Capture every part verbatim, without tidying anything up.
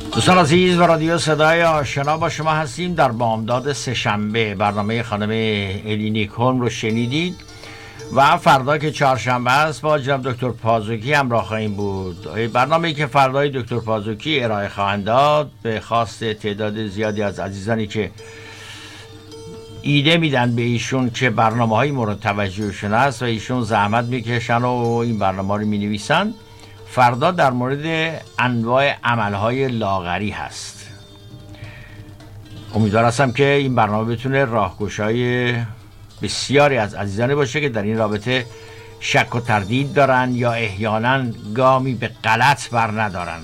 دوستان عزیز و رادیو صدای آشنا با شما هستیم. در بامداد سه‌شنبه برنامه خانم الی نیکولم رو شنیدید و فردا که چهارشنبه است با جناب دکتر پازوکی همراه خواهیم بود. برنامه‌ای که فردای دکتر پازوکی ارائه خواهند داد به خواست تعداد زیادی از عزیزانی که ایده میدن به ایشون که برنامه‌های مورد توجهشون است و ایشون زحمت میکشن و این برنامه رو مینویسن. فردا در مورد انواع عملهای لاغری هست. امیدوار هستم که این برنامه بتونه راهگشای بسیاری از عزیزانی باشه که در این رابطه شک و تردید دارن یا احیانا گامی به غلط بر ندارند.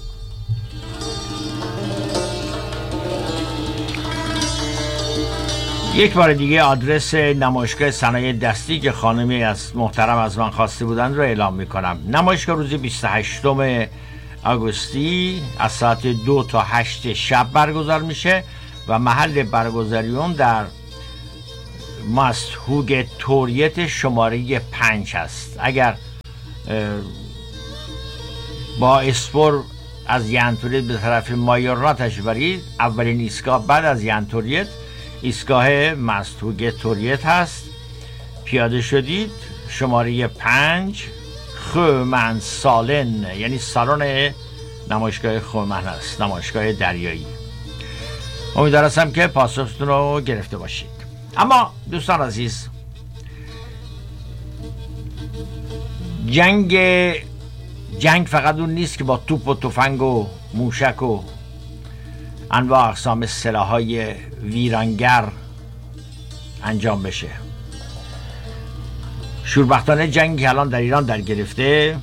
یک بار دیگه آدرس نمایشگاه صنایع دستی که خانمی از محترم از من خواسته بودند رو اعلام میکنم. نمایشگاه روز بیست و هشتم آگوستی از ساعت دو تا هشت شب برگزار میشه و محل برگزاری اون در ماستهوگ توریت شماره پنج هست. اگر با اسپور از ینتوریت به طرف مایورنا تشریف برید، اولین ایستگاه بعد از ینتوریت ایستگاه ماستهوگ توریت هست. پیاده شدید شماره پنج خومن سالن، یعنی سالن نمایشگاه خومن هست، نمایشگاه دریایی. امیدوار هستم که پاسختون رو گرفته باشید. اما دوستان عزیز، جنگ جنگ فقط اون نیست که با توپ و تفنگ و موشک و انواع اقسام سلاح‌های ویرانگر انجام بشه. شوربختانه جنگی که الان در ایران در گرفته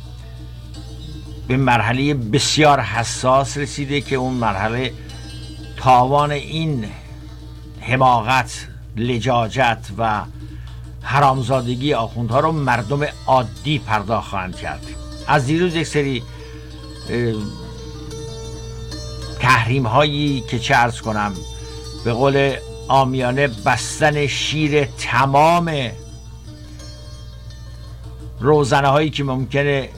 به مرحله بسیار حساس رسیده که اون مرحله تاوان این حماقت، لجاجت و حرامزادگی آخوندها رو مردم عادی پرداخت خواهند کرد. از دیروز یک سری تحریم هایی که چه عرض کنم، به قول عامیانه بستن شیر تمام روزنه هایی که ممکنه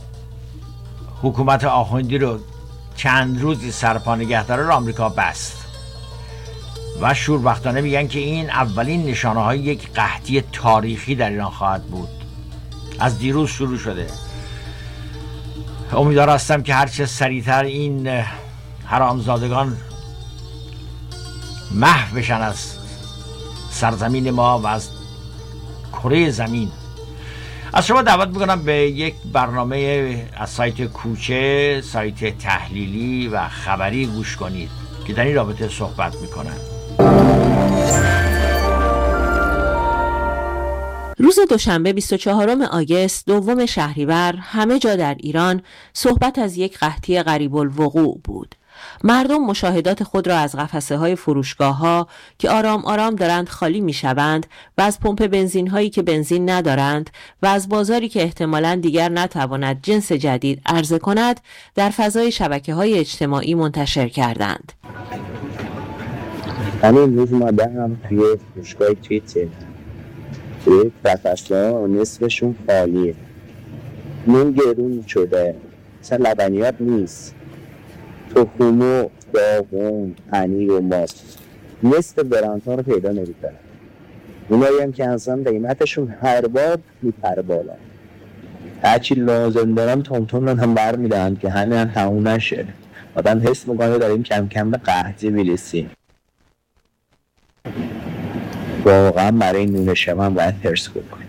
حکومت آخوندی رو چند روزی سرپا نگه داره رو آمریکا بست و شوربختانه میگن که این اولین نشانه های یک قحطی تاریخی در ایران خواهد بود. از دیروز شروع شده. امیدوار هستم که هرچه سریعتر این حرامزادگان محو بشن از سرزمین ما و از کره زمین. از شما دعوت میکنم به یک برنامه از سایت کوچه، سایت تحلیلی و خبری گوش کنید که در این رابطه صحبت میکنن. روز دوشنبه بیست و چهارم آگوست دوم شهریور همه جا در ایران صحبت از یک قحطی قریب الوقوع بود. مردم مشاهدات خود را از قفسه های فروشگاه ها که آرام آرام دارند خالی می شوند و از پمپ بنزین هایی که بنزین ندارند و از بازاری که احتمالاً دیگر نتواند جنس جدید عرضه کند در فضای شبکه های اجتماعی منتشر کردند. همین روز مادرم توی فروشگاه چیته توی قفسه ها نصفشون خالیه، نون گرون شده، مثلا لبنیات نیست، تخم و داغون، پنیر و ماست، نصف برندها رو پیدا نمی‌کنن. اونایی هم که اصلا قیمتشون هر بار میپره بالا، هرچی لازم دارم تون تون هم برمیدن که همین هم تموم نشه. آدم حس میکنه داریم کم کم به قحطی میرسیم. واقعا برای نون شما باید حرص بکنیم.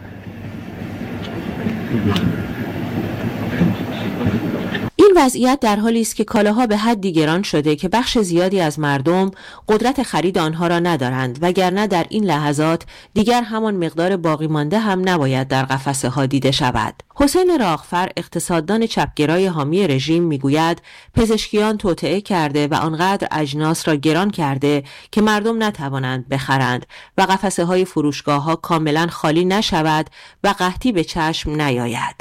این وضعیت در حالی است که کالاها به حدی گران شده که بخش زیادی از مردم قدرت خرید آنها را ندارند، وگرنه در این لحظات دیگر همان مقدار باقی مانده هم نباید در قفسه ها دیده شود. حسین راغفر، اقتصاددان چپگرای حامی رژیم، میگوید پزشکیان توطئه کرده و آنقدر اجناس را گران کرده که مردم نتوانند بخرند و قفسه های فروشگاه ها کاملا خالی نشود و قحطی به چشم نیاید.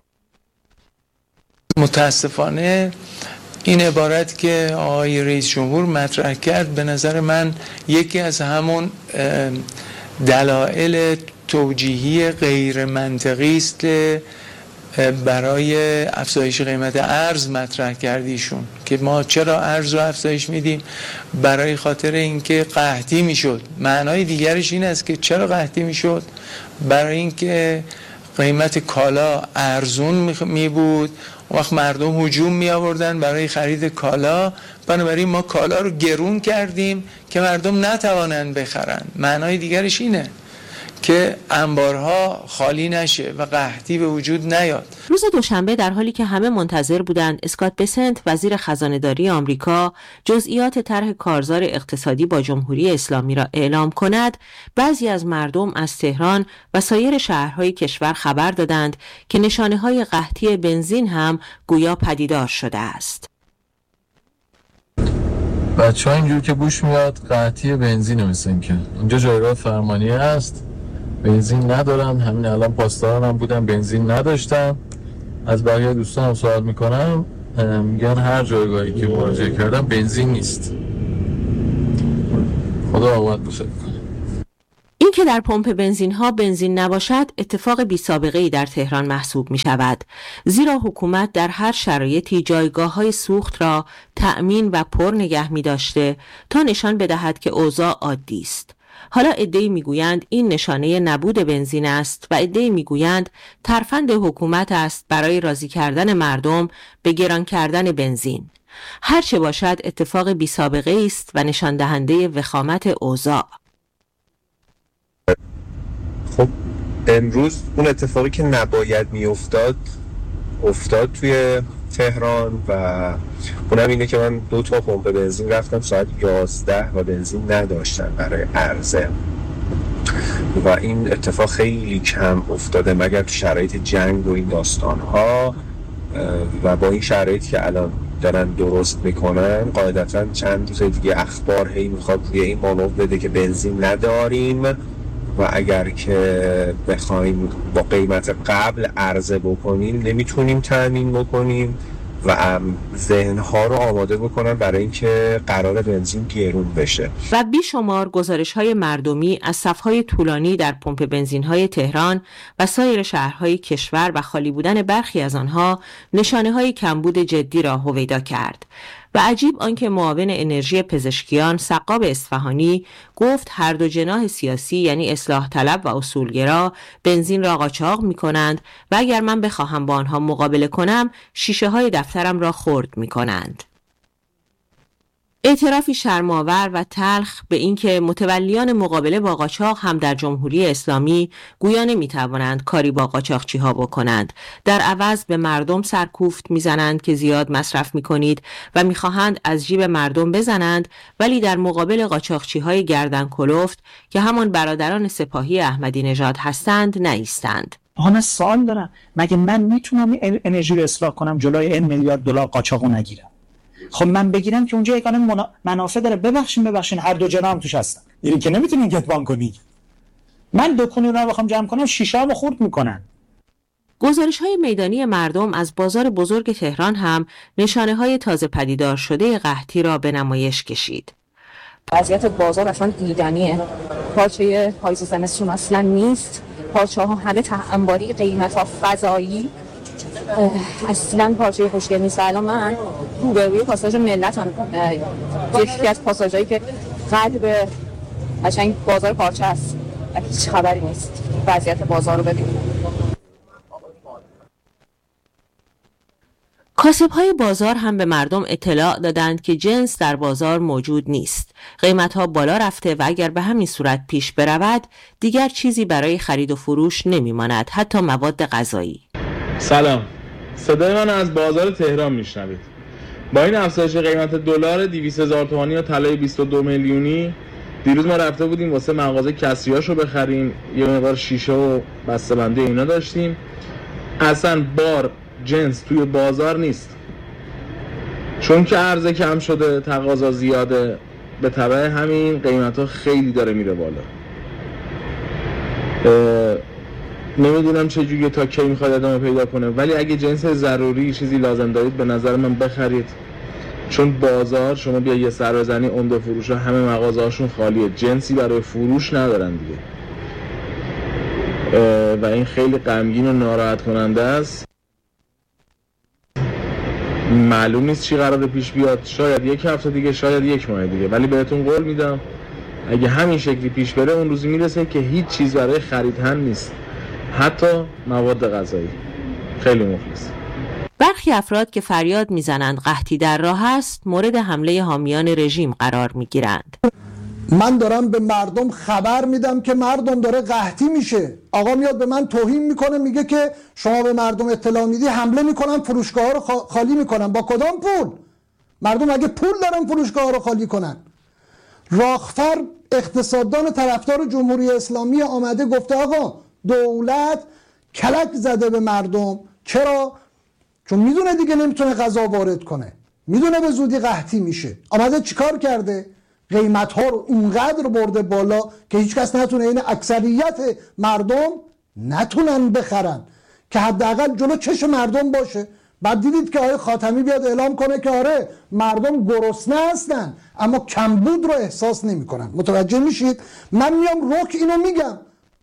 متاسفانه این عبارت که آقای رئیس جمهور مطرح کرد به نظر من یکی از همون دلایل توجیهی غیر منطقی است برای افزایش قیمت ارز مطرح کردیشون که ما چرا ارز رو افزایش میدیم؟ برای خاطر اینکه قحطی میشد. معنای دیگرش این است که چرا قحطی میشد؟ برای اینکه قیمت کالا ارزون می بود، وقت مردم هجوم می آوردن برای خرید کالا، بنابراین ما کالا رو گرون کردیم که مردم نتوانند بخرن. معنای دیگرش اینه که انبارها خالی نشه و قحطی به وجود نیاد. روز دوشنبه در حالی که همه منتظر بودند اسکات بسنت وزیر خزانه‌داری آمریکا جزئیات طرح کارزار اقتصادی با جمهوری اسلامی را اعلام کند، بعضی از مردم از تهران و سایر شهرهای کشور خبر دادند که نشانه‌های قحطی بنزین هم گویا پدیدار شده است. بچه ها اینجور که بوش میاد قحطی بنزینه، مثل این که اینجا جایگاه فرمانیه هست، بنزین ندارن. همین الان پاسداران هم بودن بنزین نداشتن. از بقیه دوستان هم سوال میکنم، میگن هر جایگاهی که مراجعه کردن بنزین نیست. خدا آباد باشه. این که در پمپ بنزین ها بنزین نباشد اتفاق بی سابقه ای در تهران محسوب می شود، زیرا حکومت در هر شرایطی جایگاه های سوخت را تأمین و پر نگه می داشته تا نشان بدهد که اوضاع عادی است. حالا عده‌ای میگویند این نشانه نبود بنزین است و عده‌ای میگویند ترفند حکومت است برای راضی کردن مردم به گران کردن بنزین. هر چه باشد اتفاق بی سابقه است و نشان دهنده وخامت اوضاع. خب امروز اون اتفاقی که نباید میافتاد افتاد توی تهران و اونم اینه که من دو تا پمپ بنزین رفتم ساعت یازده و بنزین نداشتن برای عرضه و این اتفاق خیلی کم افتاده مگر تو شرایط جنگ و این داستان ها و با این شرایطی که الان دارن درست میکنن قاعدتا چند روز دیگه اخبار هی میخواد روی این مانور بده که بنزین نداریم و اگر که بخوایم با قیمت قبل عرضه بکنیم نمیتونیم تامین بکنیم و ذهنها رو آماده بکنن برای اینکه قرار بنزین گرون بشه. و بیشمار گزارش‌های مردمی از صف‌های طولانی در پمپ بنزین‌های تهران و سایر شهرهای کشور و خالی بودن برخی از آنها نشانه‌های کمبود جدی را هویدا کرد. و عجیب آنکه معاون انرژی پزشکیان سقاب اصفهانی گفت هر دو جناح سیاسی یعنی اصلاح طلب و اصولگرا بنزین را قاچاق می کنند و اگر من بخواهم با آنها مقابله کنم شیشه های دفترم را خرد می کنند. اعترافی شرم‌آور و تلخ به اینکه متولیان مقابله با قاچاق هم در جمهوری اسلامی گویا نمی‌توانند کاری با قاچاقچی‌ها بکنند، در عوض به مردم سرکوفت می‌زنند که زیاد مصرف می‌کنید و می‌خواهند از جیب مردم بزنند، ولی در مقابل قاچاقچی‌های گردن کلفت که همان برادران سپاهی احمدی نژاد هستند نایستند. آها من سوال دارم، مگه من میتونم انرژی رو اصلاح کنم جلوی این میلیارد دلار قاچاقو نگیرم؟ خب من بگیرم که اونجا یکانه منا... منافع داره. ببخشین ببخشین هر دو جناح هم توش هستن. این که نمیتونین کتمان کنی. من دکونی رو بخوام جمع کنم شیشه رو خورد میکنن. گزارش‌های میدانی مردم از بازار بزرگ تهران هم نشانه‌های تازه پدیدار شده قحطی را به نمایش کشید. وضعیت بازار اصلا دیدنیه. پارچه پاییز زمستون اصلا نیست. پارچه‌ها همه ته انباری، قیمت‌ها فضایی. اصلا پارچه خوشگل نیست. الان من روبروی پاساژ ملت هم یکی از پاساژهایی که قلب قشنگ بازار پارچه است و هیچ خبری نیست. وضعیت بازار رو ببینید. کاسب‌های بازار هم به مردم اطلاع دادند که جنس در بازار موجود نیست. قیمت‌ها بالا رفته و اگر به همین صورت پیش برود دیگر چیزی برای خرید و فروش نمی‌ماند، حتی مواد غذایی. سلام، صدای من از بازار تهران میشنوید. با این افزایش قیمت دلار دویست هزار تومانی یا طلای بیست و دو میلیونی دیروز ما رفته بودیم واسه مغازه کسریاشو بخریم، یه مقدار شیشه و بسته‌بندی اینا داشتیم. اصلا بار جنس توی بازار نیست، چون که عرضه کم شده تقاضا زیاده، به تبع همین قیمت‌ها خیلی داره میره بالا. نمیدونم چجوریه تا کی میخواد ادامه پیدا کنه، ولی اگه جنس ضروری چیزی لازم دارید به نظر من بخرید، چون بازار شما بیا یه سر بزنی عمده فروش ها همه مغازه هاشون خالیه، جنسی برای فروش ندارن دیگه و این خیلی غمگین و ناراحت کننده است. معلوم نیست چی قراره پیش بیاد، شاید یک هفته دیگه، شاید یک ماه دیگه، ولی بهتون قول میدم اگه همین شکلی پیش بره اون روزی میرسه که هیچ چیز برای خرید هم نیست، حتی مواد غذایی. خیلی مخلص. برخی افراد که فریاد میزنند قحطی در راه است مورد حمله حامیان رژیم قرار میگیرند. من دارم به مردم خبر میدم که مردم داره قحطی میشه. آقا میاد به من توهین میکنه، میگه که شما به مردم اطلاع میدی، حمله میکنن، فروشگاه ها رو خالی میکنن. با کدام پول؟ مردم اگه پول دارن فروشگاه ها رو خالی کنن. راخفر اقتصاددان طرفدار جمهوری اسلامی آمده گفته آقا دولت کلک زده به مردم. چرا؟ چون میدونه دیگه نمیتونه غذا وارد کنه، میدونه به زودی قحطی میشه. آمده چیکار کرده؟ قیمت ها رو اونقدر برده بالا که هیچ کس نتونه، این اکثریت مردم نتونن بخرن، که حداقل جلو چشم مردم باشه. بعد دیدید که آقای خاتمی بیاد اعلام کنه که آره مردم گرسنه هستن اما کمبود رو احساس نمیکنن. متوجه میشید؟ من میام رک اینو میگم،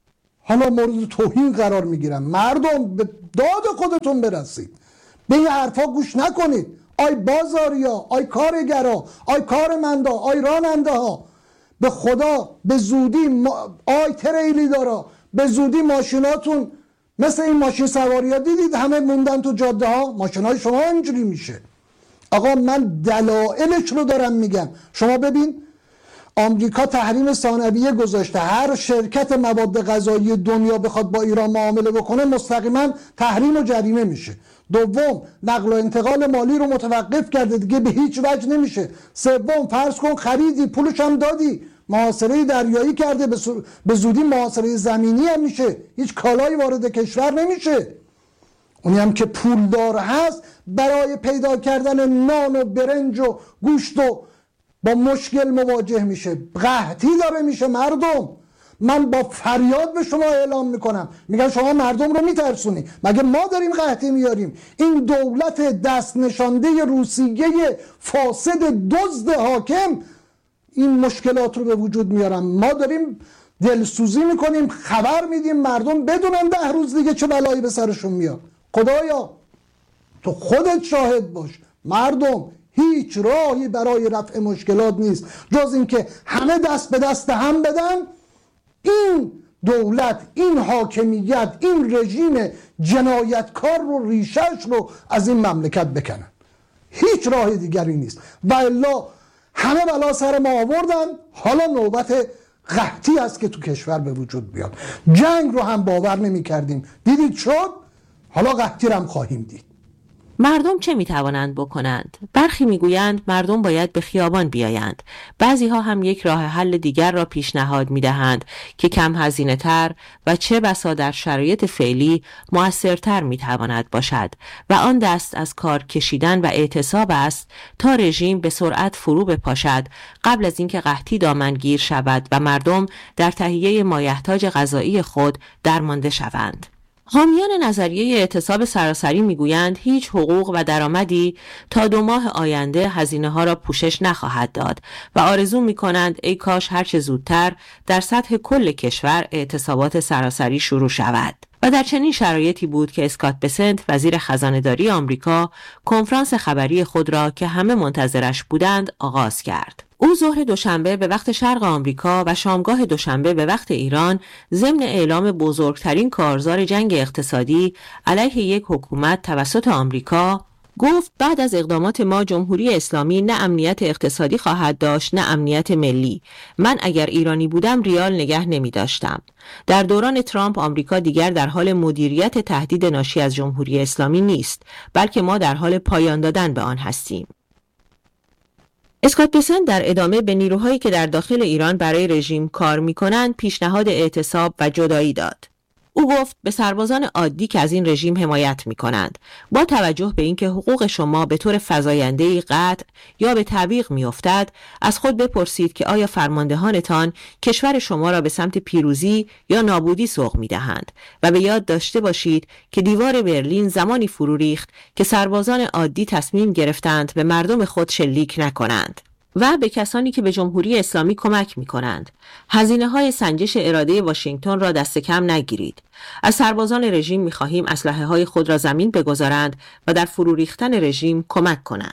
حالا مورد توهین قرار میگیرم. مردم به داد خودتون برسید، به این حرفا گوش نکنید. آی بازاریا، آی کارگرا، آی کارمندا، آی راننده ها، به خدا به زودی ما... آی تریلی دارا، به زودی ماشیناتون مثل این ماشین سواری ها دیدید همه موندن تو جاده ها، ماشین های شما اینجوری میشه. آقا من دلایلش رو دارم میگم. شما ببین آمریکا تحریم ثانویه گذاشته، هر شرکت مواد غذایی دنیا بخواد با ایران معامله بکنه مستقیما تحریم و جریمه میشه. دوم نقل و انتقال مالی رو متوقف کرده، دیگه به هیچ وجه نمیشه. سوم فرض کن خریدی پولش هم دادی، محاصره دریایی کرده، به زودی محاصره زمینی هم میشه، هیچ کالایی وارد کشور نمیشه. اونی هم که پولدار هست برای پیدا کردن نان و برنج و گوشت و با مشکل مواجه میشه، قحطی داره میشه. مردم من با فریاد به شما اعلام میکنم، میگن شما مردم رو میترسونی. مگه ما داریم قحطی میاریم؟ این دولت دست نشانده روسیه فاسد دزد حاکم این مشکلات رو به وجود میارن. ما داریم دلسوزی میکنیم، خبر میدیم مردم بدونن ده روز دیگه چه بلایی به سرشون میاد. خدایا تو خودت شاهد باش، مردم هیچ راهی برای رفع مشکلات نیست جز اینکه همه دست به دست هم بدن، این دولت، این حاکمیت، این رژیم جنایتکار رو ریشش رو از این مملکت بکنن. هیچ راه دیگری نیست و الا همه بلا سر ما آوردن. حالا نوبت قحطی است که تو کشور به وجود بیاد. جنگ رو هم باور نمی کردیم، دیدید شد، حالا قحطی رو هم خواهیم دید. مردم چه میتوانند بکنند؟ برخی میگویند مردم باید به خیابان بیایند. بعضی ها هم یک راه حل دیگر را پیشنهاد میدهند که کم هزینه تر و چه بسا در شرایط فعلی مؤثرتر میتواند باشد و آن دست از کار کشیدن و اعتصاب است تا رژیم به سرعت فرو بپاشد قبل از اینکه قحطی دامنگیر شود و مردم در تهیه مایحتاج غذایی خود درمانده شوند. حامیان نظریه اعتصاب سراسری میگویند هیچ حقوق و درآمدی تا دو ماه آینده هزینه ها را پوشش نخواهد داد و آرزو میکنند ای کاش هرچه زودتر در سطح کل کشور اعتصابات سراسری شروع شود. و در چنین شرایطی بود که اسکات بسنت وزیر خزانه‌داری آمریکا کنفرانس خبری خود را که همه منتظرش بودند آغاز کرد. او ظهر دوشنبه به وقت شرق آمریکا و شامگاه دوشنبه به وقت ایران ضمن اعلام بزرگترین کارزار جنگ اقتصادی علیه یک حکومت توسط آمریکا گفت بعد از اقدامات ما جمهوری اسلامی نه امنیت اقتصادی خواهد داشت نه امنیت ملی. من اگر ایرانی بودم ریال نگه نمی داشتم. در دوران ترامپ آمریکا دیگر در حال مدیریت تهدید ناشی از جمهوری اسلامی نیست، بلکه ما در حال پایان دادن به آن هستیم. اسکات بسنت در ادامه به نیروهایی که در داخل ایران برای رژیم کار می‌کنند پیشنهاد اعتصاب و جدایی داد. او گفت به سربازان عادی که از این رژیم حمایت می‌کنند با توجه به اینکه حقوق شما به طور فزاینده‌ای قطع یا به تعویق می‌افتد، از خود بپرسید که آیا فرماندهانتان کشور شما را به سمت پیروزی یا نابودی سوق می‌دهند و به یاد داشته باشید که دیوار برلین زمانی فرو ریخت که سربازان عادی تصمیم گرفتند به مردم خود شلیک نکنند. و به کسانی که به جمهوری اسلامی کمک می کنند. هزینه های سنجش اراده واشنگتن را دست کم نگیرید. از سربازان رژیم می خواهیم اسلحه های خود را زمین بگذارند و در فرو ریختن رژیم کمک کنند.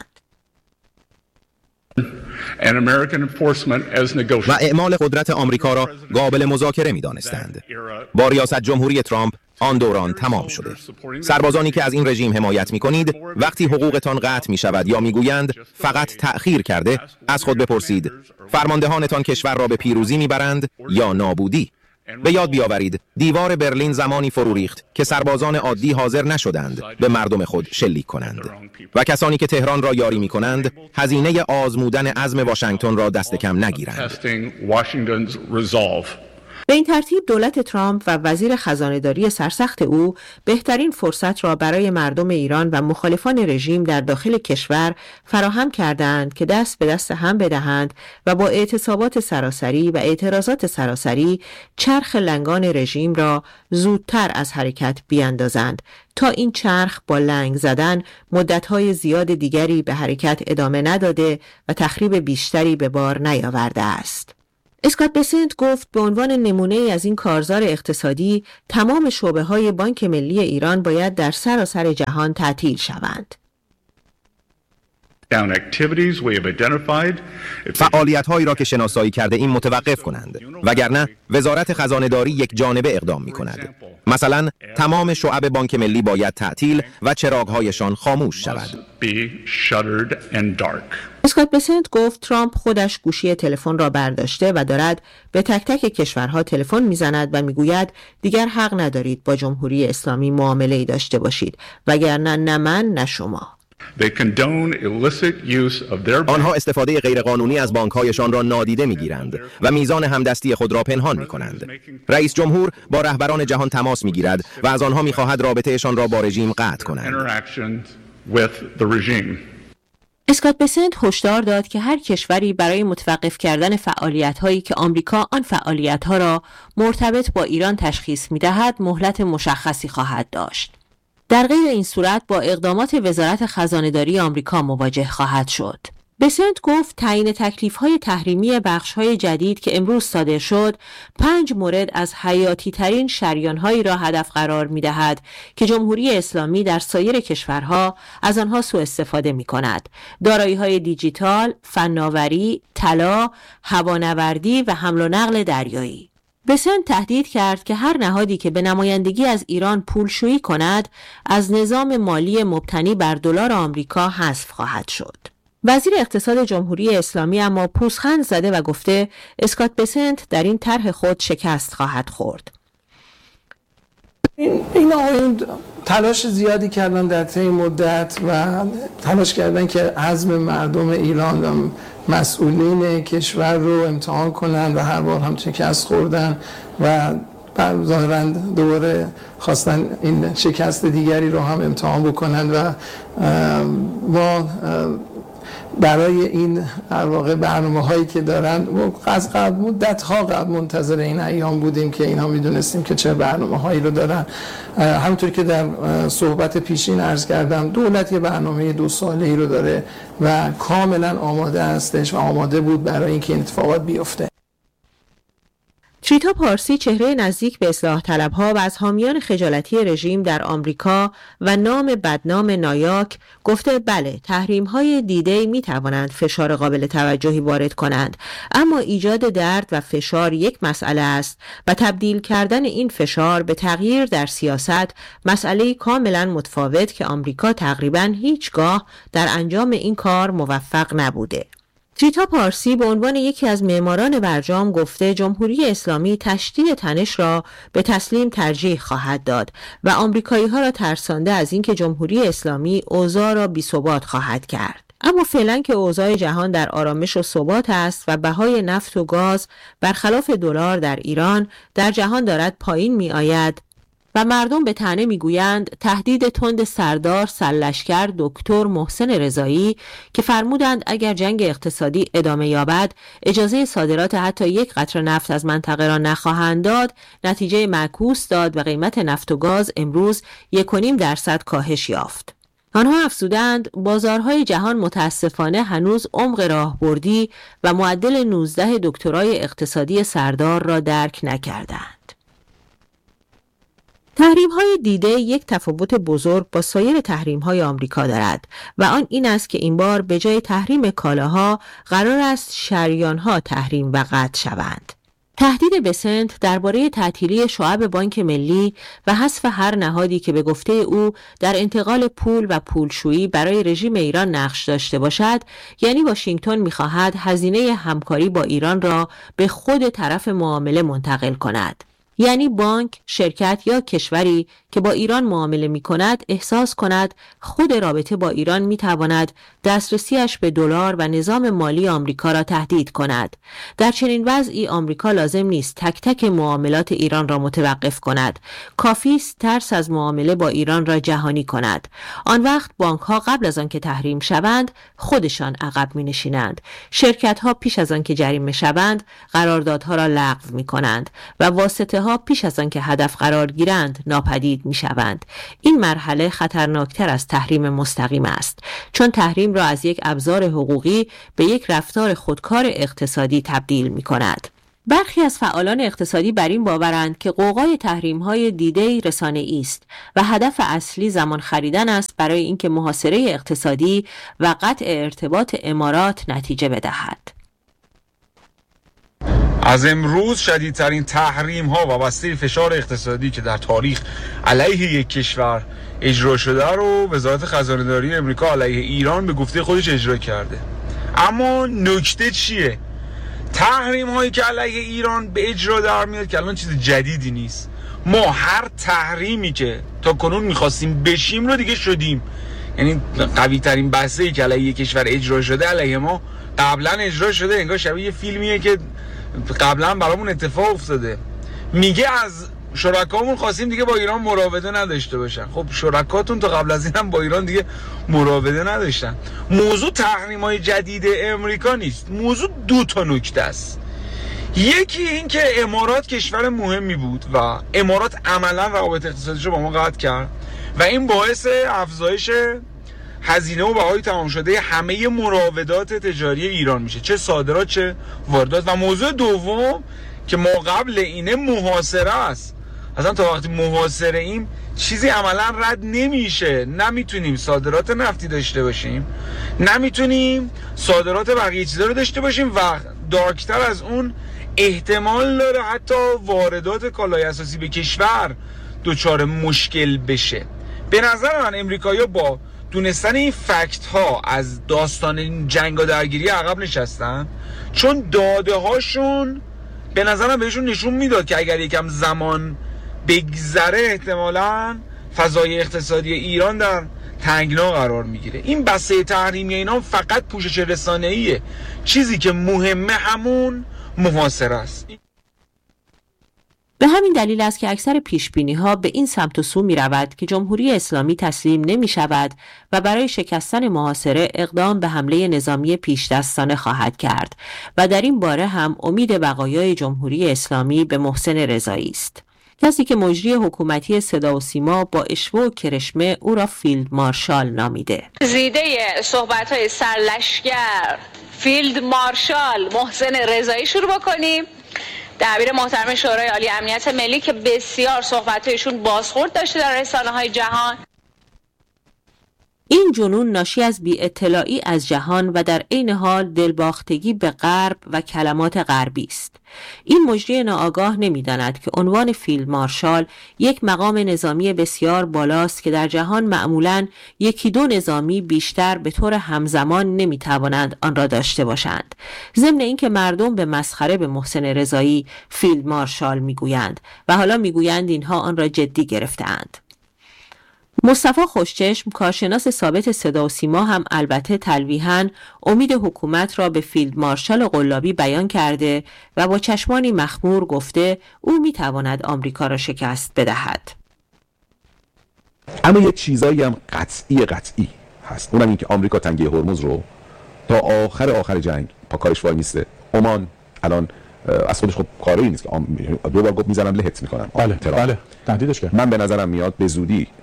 و اعمال قدرت آمریکا را قابل مذاکره می دانستند. با ریاست جمهوری ترامپ آن دوران تمام شده. سربازانی که از این رژیم حمایت می کنید وقتی حقوقتان قطع می شود یا می گویند فقط تأخیر کرده، از خود بپرسید فرماندهانتان کشور را به پیروزی می برند یا نابودی؟ به یاد بیاورید دیوار برلین زمانی فرو ریخت که سربازان عادی حاضر نشدند به مردم خود شلیک کنند و کسانی که تهران را یاری می کنند هزینه آزمودن عزم واشنگتن را دست کم نگیرند. به این ترتیب دولت ترامپ و وزیر خزانه‌داری سرسخت او بهترین فرصت را برای مردم ایران و مخالفان رژیم در داخل کشور فراهم کردند که دست به دست هم بدهند و با اعتصابات سراسری و اعتراضات سراسری چرخ لنگان رژیم را زودتر از حرکت بیاندازند تا این چرخ با لنگ زدن مدت‌های زیاد دیگری به حرکت ادامه نداده و تخریب بیشتری به بار نیاورده است. اسکات بسنت گفت به عنوان نمونه از این کارزار اقتصادی تمام شعبه‌های بانک ملی ایران باید در سراسر جهان تعطیل شوند. فعالیت‌هایی را که شناسایی کرده این متوقف کنند، وگرنه وزارت خزانه‌داری یک جانبه اقدام می‌کند. مثلا تمام شعب بانک ملی باید تعطیل و چراغ‌هایشان خاموش شود. اسکات بسنت گفت ترامپ خودش گوشی تلفن را برداشته و دارد به تک تک کشورها تلفن میزند و میگوید دیگر حق ندارید با جمهوری اسلامی معامله‌ای داشته باشید، وگرنه نه من نه شما. آنها استفاده غیرقانونی از بانک‌هایشان را نادیده می‌گیرند و میزان همدستی خود را پنهان می‌کنند. رئیس جمهور با رهبران جهان تماس می‌گیرد و از آنها می‌خواهد رابطه‌شان را با رژیم قطع کنند. اسکات بسنت هشدار داد که هر کشوری برای متوقف کردن فعالیت‌هایی که آمریکا آن فعالیت‌ها را مرتبط با ایران تشخیص می‌دهد مهلت مشخصی خواهد داشت. در غیر این صورت با اقدامات وزارت خزانه‌داری آمریکا مواجه خواهد شد. بسنت گفت تعیین تکلیف‌های تحریمی بخش‌های جدید که امروز صادر شد، پنج مورد از حیاتی‌ترین شریان‌هایی را هدف قرار می‌دهد که جمهوری اسلامی در سایر کشورها از آنها سوء استفاده می‌کند. دارایی‌های دیجیتال، فناوری، طلا، هوانوردی و حمل و نقل دریایی. بسنت تهدید کرد که هر نهادی که به نمایندگی از ایران پولشویی کند، از نظام مالی مبتنی بر دلار آمریکا حذف خواهد شد. وزیر اقتصاد جمهوری اسلامی اما پوزخند زده و گفته اسکات بسنت در این طرح خود شکست خواهد خورد. این این آقایون تلاش زیادی کردن در طی مدت و تلاش کردن که عزم مردم ایران و مسئولین کشور رو امتحان کنن و هر بار هم شکست خوردن و ظاهراً دوباره خواستن این شکست دیگری رو هم امتحان بکنن و ما برای این در واقع برنامه‌هایی که دارن از قبل مدت‌ها قبل منتظر این ایام بودیم که اینها می‌دونستیم که چه برنامه‌هایی رو دارن. همونطور که در صحبت پیشین عرض کردم دولت یه برنامه دو ساله‌ای رو داره و کاملا آماده هستش و آماده بود برای اینکه این اتفاقات بیفته. تریتا پارسی چهره نزدیک به اصلاح طلبها و از حامیان خجالتی رژیم در آمریکا و نام بدنام نایاک گفته بله تحریم‌های دی‌دی می‌توانند فشار قابل توجهی وارد کنند، اما ایجاد درد و فشار یک مسئله است و تبدیل کردن این فشار به تغییر در سیاست مسئله کاملا متفاوت که آمریکا تقریباً هیچگاه در انجام این کار موفق نبوده. تریتا پارسی به عنوان یکی از معماران برجام گفته جمهوری اسلامی تشدید تنش را به تسلیم ترجیح خواهد داد و آمریکایی ها را ترسانده از اینکه جمهوری اسلامی اوضاع را بی‌ثبات خواهد کرد. اما فعلا که اوضاع جهان در آرامش و ثبات است و بهای نفت و گاز برخلاف دلار در ایران در جهان دارد پایین می آید و مردم به طعنه میگویند تهدید تند سردار سرلشکر دکتر محسن رضایی که فرمودند اگر جنگ اقتصادی ادامه یابد اجازه صادرات حتی یک قطره نفت از منطقه را نخواهند داد نتیجه معکوس داد و قیمت نفت و گاز امروز یک و نیم درصد کاهش یافت. آنها افزودند بازارهای جهان متاسفانه هنوز عمق راهبردی و معدل نوزده دکترای اقتصادی سردار را درک نکردند. تحریم‌های دیده یک تفاوت بزرگ با سایر تحریم‌های آمریکا دارد و آن این است که این بار به جای تحریم کالاها قرار است شریان‌ها تحریم و قطع شوند. تهدید بسنت درباره تعطیلی شعب بانک ملی و حذف هر نهادی که به گفته او در انتقال پول و پولشویی برای رژیم ایران نقش داشته باشد، یعنی واشنگتن می‌خواهد هزینه همکاری با ایران را به خود طرف معامله منتقل کند. یعنی بانک، شرکت یا کشوری که با ایران معامله می کند احساس کند خود رابطه با ایران می تواند دسترسیش به دلار و نظام مالی آمریکا را تهدید کند. در چنین وضعی آمریکا لازم نیست تک تک معاملات ایران را متوقف کند. کافی است ترس از معامله با ایران را جهانی کند. آن وقت بانک ها قبل از آن که تحریم شوند خودشان عقب می نشینند. شرکت ها پیش از آن که جریمه شوند قراردادها را لغو می کنند و واسطه ها پیش از آن که هدف قرار گیرند ناپدید می شوند. این مرحله خطرناکتر از تحریم مستقیم است، چون تحریم را از یک ابزار حقوقی به یک رفتار خودکار اقتصادی تبدیل می کند. برخی از فعالان اقتصادی بر این باورند که غوغای تحریم‌های دیده‌ای رسانه‌ای است و هدف اصلی زمان خریدن است برای اینکه محاصره اقتصادی و قطع ارتباط امارات نتیجه بدهد. از امروز شدیدترین تحریم ها وابسته فشار اقتصادی که در تاریخ علیه یک کشور اجرا شده رو وزارت خزانه‌داری امریکا علیه ایران به گفته خودش اجرا کرده. اما نکته چیه؟ تحریم هایی که علیه ایران به اجرا در میاد که الان چیز جدیدی نیست. ما هر تحریمی که تا کنون میخواستیم بشیم رو دیگه شدیم. یعنی قوی ترین بسته ای که علیه یک کشور اجرا شده علیه ما قبلا اجرا شده. انگار شبیه یه فیلمیه که قبلا برامون اتفاق افتاده. میگه از شرکامون خواستیم دیگه با ایران مراوده نداشته باشن. خب شرکاتون تا قبل از این هم با ایران دیگه مراوده نداشتن. موضوع تحریم‌های جدید امریکا نیست. موضوع دو تا نکته است. یکی این که امارات کشور مهمی بود و امارات عملا روابط اقتصادیش رو با ما قطع کرد و این باعث افزایش هزینه و بهای تمام شده همه مراودات تجاری ایران میشه، چه صادرات چه واردات. و موضوع دوم که ما قبل اینه محاصره است. اصلا تا وقتی محاصره ایم چیزی عملا رد نمیشه. نمیتونیم صادرات نفتی داشته باشیم، نمیتونیم صادرات بقیه چیزا رو داشته باشیم و دارکتر از اون احتمال داره حتی واردات کالای اساسی به کشور دچار مشکل بشه. به نظر من امریکایی‌ها با دونستن این فکت ها از داستان این جنگ و درگیری عقب نشستن، چون داده هاشون به نظرم بهشون نشون میداد که اگر یکم زمان بگذره احتمالاً فضای اقتصادی ایران در تنگنا قرار میگیره. این بسته تحریمی اینا فقط پوشش رسانه‌ایه. چیزی که مهمه همون محاصره است. به همین دلیل است که اکثر پیشبینی‌ها به این سمت و سو می‌رود که جمهوری اسلامی تسلیم نمی‌شود و برای شکستن محاصره اقدام به حمله نظامی پیشدستانه خواهد کرد و در این باره هم امید بقایای جمهوری اسلامی به محسن رضایی است. کسی که مجری حکومتی صدا و سیما با اشوه و کرشمه او را فیلد مارشال نامیده. زیده صحبت‌های سرلشکر فیلد مارشال محسن رضایی شروع بکنیم. دبیر محترم شورای عالی امنیت ملی که بسیار صحبت‌هایشون بازخورد داشته در رسانه‌های جهان. این جنون ناشی از بی اطلاعی از جهان و در عین حال دلباختگی به غرب و کلمات غربی است. این مجری ناآگاه نمی‌داند که عنوان فیلد مارشال یک مقام نظامی بسیار بالاست که در جهان معمولاً یکی دو نظامی بیشتر به طور همزمان نمی‌توانند آن را داشته باشند. ضمن اینکه مردم به مسخره به محسن رضایی فیلد مارشال می‌گویند و حالا می‌گویند اینها آن را جدی گرفته‌اند. مصطفی خوشچشم کارشناس ثابت صدا و سیما هم البته تلویحاً امید حکومت را به فیلد مارشال قلابی بیان کرده و با چشمانی مخمور گفته او میتواند آمریکا را شکست بدهد. اما یه چیزایی هم قطعی قطعی هست، اونم این که آمریکا تنگه هرمز رو تا آخر آخر جنگ پا کارش وای میسته. عمان الان از خودش خب کاری نیست که دو بار گفت میزنم لهت میکنم. بله بله تهدیدش کرد. من به نظرم میاد به زودی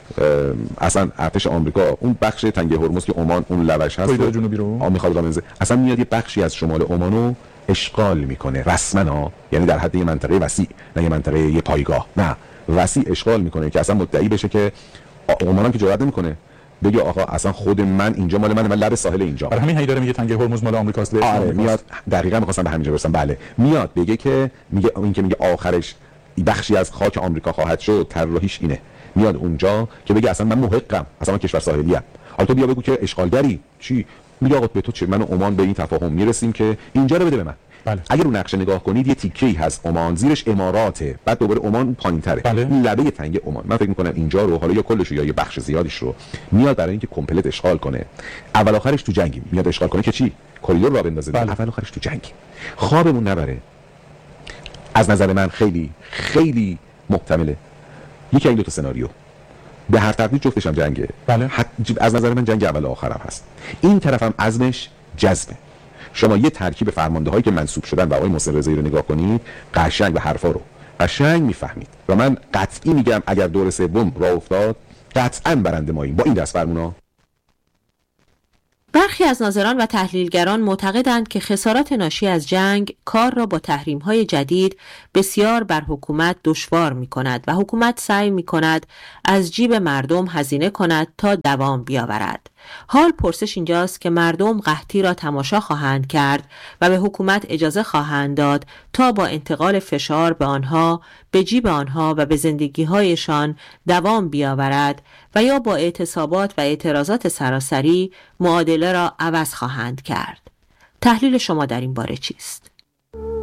اصلا ارتش آمریکا اون بخش تنگه هرمز که عمان اون لبش هست کوریدور جنوبی رو میخواد بندازه، اصلا میاد یه بخشی از شمال عمانو اشغال میکنه رسما ها، یعنی در حد یه منطقه وسیع، نه یه منطقه یه پایگاه، نه وسیع اشغال میکنه که اصلا مدعی بشه که عمان هم که جرئت نمیکنه بگه آقا اصلا خود من اینجا مال من، من لب ساحل اینجا. برای همین هی داره میگه تنگه هرمز مال آمریکاست. آره میاد دقیقاً می‌خواستم به همینجا برسم. بله میاد بگه که میگه این که میگه آخرش بخشی از خاک آمریکا خواهد شد، طراحیش اینه. میاد اونجا که بگه اصلا من محقم، اصلا من کشور ساحلی ام. حالا تو بیا بگو که اشغالگری چی؟ میگه آقا به تو چه، من و عمان به این تفاهم میرسیم که اینجا رو بده به من. بله. اگر رو نقشه نگاه کنید یه تیکه‌ای هست عمان، زیرش اماراته، بعد دوباره عمان پایین‌تره. بله. لبه تنگ عمان. من فکر می‌کنم اینجا رو حالا یا کلش یا یه بخش زیادیش رو میاد برای اینکه کامپلت اشغال کنه. اول آخرش تو جنگی میاد اشغال کنه که چی؟ کوریدور را بندازه. بله. اول آخرش تو جنگی. خوابمون نبره. از نظر من خیلی خیلی محتمله یکی این دو تا سناریو، به هر ترتیب جفتش هم جنگه. بله. از نظر من جنگ اول و آخرم هست. این طرفم عزمش جذبه. شما یه ترکیب فرمانده هایی که منصوب شدن به آقای محسن رضایی رو نگاه کنید، قشنگ و حرفا رو قشنگ میفهمید و من قطعی میگم اگر دور سوم راه افتاد قطعا برنده ماییم با این دست فرمونا. برخی از ناظران و تحلیلگران معتقدند که خسارات ناشی از جنگ کار را با تحریم‌های جدید بسیار بر حکومت دشوار می‌کند و حکومت سعی می‌کند از جیب مردم هزینه کند تا دوام بیاورد. حال پرسش اینجاست که مردم قحطی را تماشا خواهند کرد و به حکومت اجازه خواهند داد تا با انتقال فشار به آنها، به جیب آنها و به زندگی‌هایشان دوام بیاورد و یا با اعتصابات و اعتراضات سراسری معادله را عوض خواهند کرد. تحلیل شما در این باره چیست؟